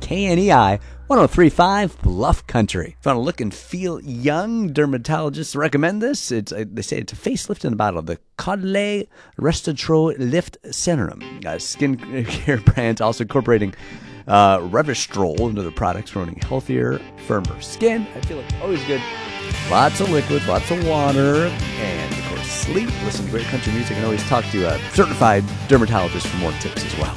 KNEI 103.5 Bluff Country. If you want to look and feel young, dermatologists recommend this. They say it's a facelift in a bottle. The Caudalie Restauratro Lift Serum. Skincare brand also incorporating Revistrol into the products, promoting healthier, firmer skin. I feel like always good. Lots of liquids, lots of water, and of course sleep. Listen to great country music, and always talk to a certified dermatologist for more tips as well.